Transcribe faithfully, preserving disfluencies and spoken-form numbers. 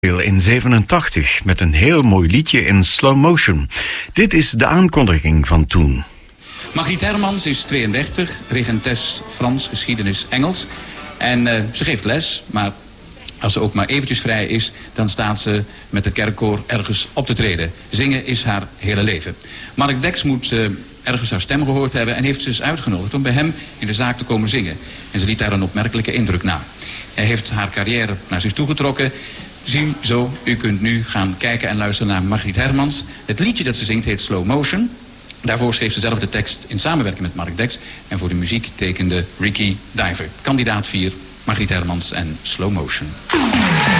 In zevenentachtig met een heel mooi liedje in slow motion. Dit is de aankondiging van toen. Margriet Hermans is tweeëndertig, regentes Frans, geschiedenis, Engels. En uh, ze geeft les, maar als ze ook maar eventjes vrij is, dan staat ze met het kerkkoor ergens op te treden. Zingen is haar hele leven. Mark Dex moet uh, ergens haar stem gehoord hebben en heeft ze dus uitgenodigd om bij hem in de zaak te komen zingen. En ze liet daar een opmerkelijke indruk na. Hij heeft haar carrière naar zich toegetrokken. Zie zo, u kunt nu gaan kijken en luisteren naar Margriet Hermans. Het liedje dat ze zingt heet Slow Motion. Daarvoor schreef ze zelf de tekst in samenwerking met Mark Dex. En voor de muziek tekende Ricky Diver. Kandidaat vier, Margriet Hermans en Slow Motion.